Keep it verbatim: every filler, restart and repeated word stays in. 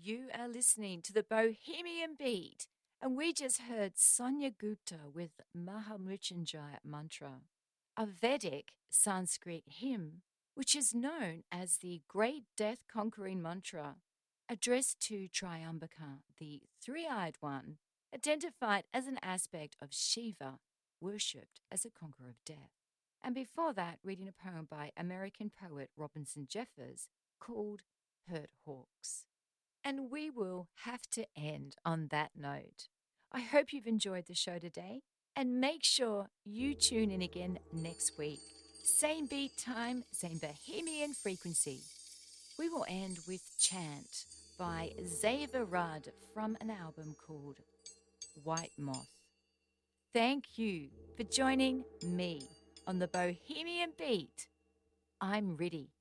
You are listening to the Bohemian Beat, and we just heard Sonia Gupta with Mahamrityunjaya Mantra, a Vedic Sanskrit hymn which is known as the Great Death Conquering Mantra, addressed to Triambaka, the three-eyed one, identified as an aspect of Shiva, worshipped as a conqueror of death. And before that, reading a poem by American poet Robinson Jeffers called Hurt Hawks. And we will have to end on that note. I hope you've enjoyed the show today, and make sure you tune in again next week. Same beat time, same bohemian frequency. We will end with Chant by Zava Rudd from an album called White Moth. Thank you for joining me on the Bohemian Beat. I'm Riddy.